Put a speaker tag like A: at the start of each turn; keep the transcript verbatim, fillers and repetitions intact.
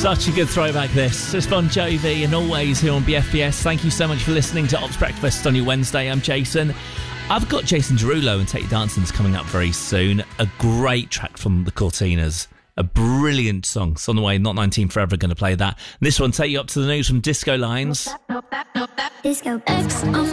A: Such a good throwback this. It's Bon Jovi and Always here on B F B S. Thank you so much for listening to Ops Breakfast on your Wednesday. I'm Jason. I've got Jason Derulo and Take You Dancing's coming up very soon. A great track from the Cortinas. A brilliant song. It's on the way. Not nineteen Forever going to play that. And this one, Take You Up to the News from Disco Lines.
B: Disco X on